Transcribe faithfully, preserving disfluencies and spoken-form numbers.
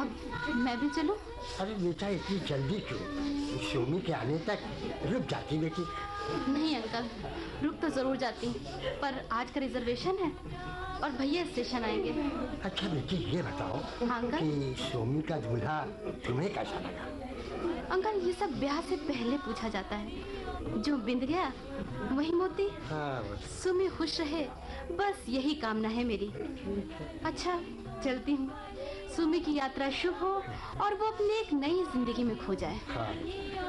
अब मैं भी चलूं? अरे बेटा, इतनी जल्दी क्यों? सुमी के आने तक रुक जाती बेटी। नहीं अंकल, रुक तो जरूर जाती, पर आज का रिजर्वेशन है और भैया स्टेशन आएंगे। अच्छा बेटी, ये बताओ हाँ अंकल? कि सुमी का दूल्हा तुम्हें कैसा लगा? अंकल, ये सब ब्याह से पहले पूछा जाता है। जो बिंद गया वही मोती। हाँ, सुमी खुश रहे, बस यही कामना है मेरी। अच्छा, चलती हूँ। सुमी की यात्रा शुभ हो और वो अपनी एक नई जिंदगी में खो जाए। हाँ।